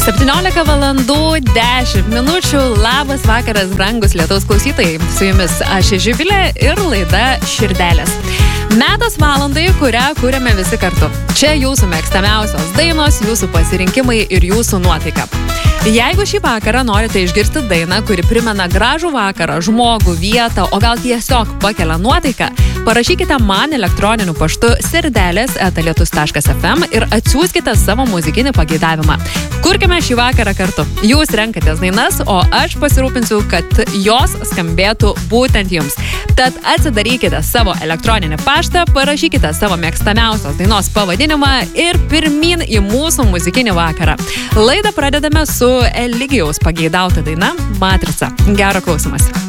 17 valandų 10 minučių. Labas vakaras, brangus lietaus klausytojai. Su jumis aš Živilė ir laida Širdelės. Metas valandai, kurią kūrėme visi kartu. Čia jūsų mėgstamiausios dainos, jūsų pasirinkimai ir jūsų nuotaika. Jeigu šį vakarą norite išgirsti dainą, kuri primena gražų vakarą, žmogų, vietą, o gal tiesiog pakelia nuotaiką, parašykite man elektroniniu paštu sirdelės@lietus.fm ir atsiųskite savo muzikinį pageidavimą. Kurkime šį vakarą kartu. Jūs renkatės dainas, o aš pasirūpinsiu, kad jos skambėtų būtent jums. Tad atsidarykite savo elektroninį paštą, parašykite savo mėgstamiausios dainos pavadinimą ir pirmin į mūsų muzikinį vakarą. Laidą pradedame su Eligijaus pageidauta daina Matrica. Gero klausymosi.